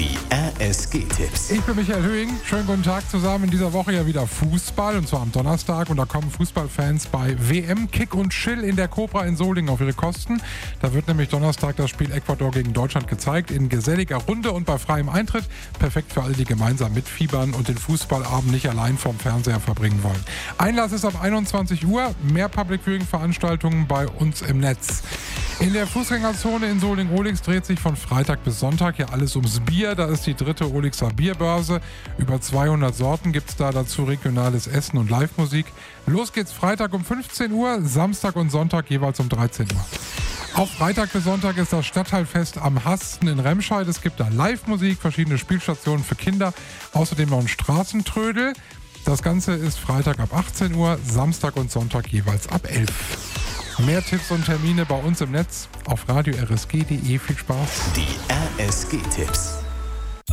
Die RSG-Tipps. Ich bin Michael Höhing. Schönen guten Tag zusammen. In dieser Woche ja wieder Fußball, und zwar am Donnerstag. Und da kommen Fußballfans bei WM Kick und Chill in der Cobra in Solingen auf ihre Kosten. Da wird nämlich Donnerstag das Spiel Ecuador gegen Deutschland gezeigt. In geselliger Runde und bei freiem Eintritt. Perfekt für alle, die gemeinsam mitfiebern und den Fußballabend nicht allein vorm Fernseher verbringen wollen. Einlass ist ab 21 Uhr. Mehr Public-Viewing-Veranstaltungen bei uns im Netz. In der Fußgängerzone in Solingen-Ohlix dreht sich von Freitag bis Sonntag hier alles ums Bier. Da ist die 3. Olixer Bierbörse. Über 200 Sorten gibt es da, dazu regionales Essen und Live-Musik. Los geht's Freitag um 15 Uhr, Samstag und Sonntag jeweils um 13 Uhr. Auch Freitag bis Sonntag ist das Stadtteilfest am Hasten in Remscheid. Es gibt da Live-Musik, verschiedene Spielstationen für Kinder, außerdem noch ein Straßentrödel. Das Ganze ist Freitag ab 18 Uhr, Samstag und Sonntag jeweils ab 11 Uhr. Mehr Tipps und Termine bei uns im Netz auf radio-rsg.de. Viel Spaß. Die RSG-Tipps.